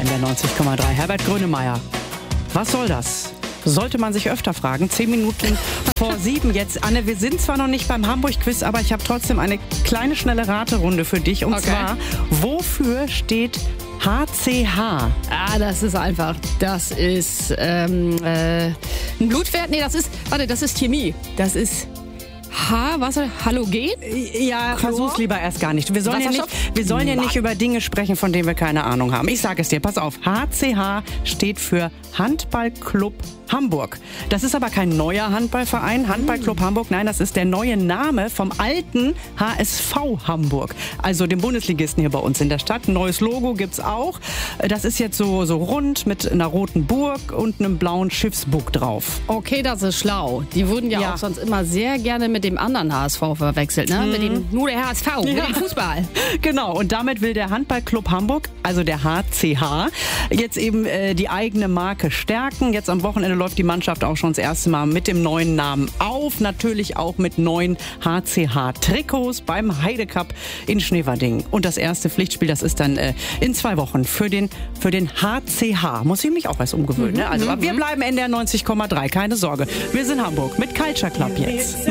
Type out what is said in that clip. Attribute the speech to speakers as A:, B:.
A: NDR 90,3. Herbert Grönemeyer. Was soll das? Sollte man sich öfter fragen. 10 Minuten vor 7 jetzt. Anne, wir sind zwar noch nicht beim Hamburg-Quiz, aber ich habe trotzdem eine kleine, schnelle Raterunde für dich. Und zwar, wofür steht HCH?
B: Ah, das ist einfach. Das ist ein Blutwert. Nee, das ist Chemie. Das ist Halogen?
A: Ja, versuch's lieber erst gar nicht. Wir sollen ja nicht über Dinge sprechen, von denen wir keine Ahnung haben. Ich sage es dir, pass auf. HCH steht für Handballclub Hamburg. Das ist aber kein neuer Handballverein, Handballclub Hamburg. Nein, das ist der neue Name vom alten HSV Hamburg. Also dem Bundesligisten hier bei uns in der Stadt. Ein neues Logo gibt's auch. Das ist jetzt so rund mit einer roten Burg und einem blauen Schiffsbug drauf.
B: Okay, das ist schlau. Die wurden ja auch sonst immer sehr gerne mit dem anderen HSV verwechselt, ne? Mit dem, nur der HSV, mit dem Fußball.
A: Genau, und damit will der Handballclub Hamburg, also der HCH, jetzt eben die eigene Marke stärken. Jetzt am Wochenende läuft die Mannschaft auch schon das erste Mal mit dem neuen Namen auf. Natürlich auch mit neuen HCH-Trikots beim Heide Cup in Schneverding. Und das erste Pflichtspiel, das ist dann in 2 Wochen für den HCH. Muss ich mich auch erst umgewöhnen. Ne? Also, aber wir bleiben NDR 90,3, keine Sorge. Wir sind Hamburg mit Culture Club jetzt.